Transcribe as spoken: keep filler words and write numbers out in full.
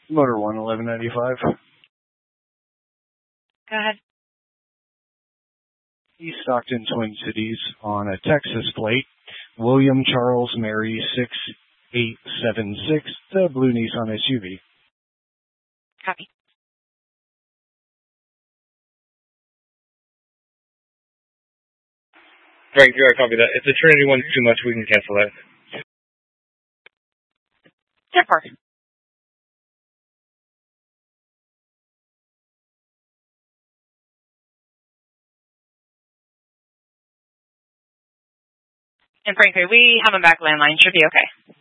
Motor one, eleven ninety-five. Go ahead. East Stockton, Twin Cities, on a Texas plate. William Charles Mary six eight seven six, the blue Nissan S U V. Copy. Frank, you gotta copy that. If the Trinity one's too much, we can cancel that. Zipper. And frankly, we have them back landline. Should be okay.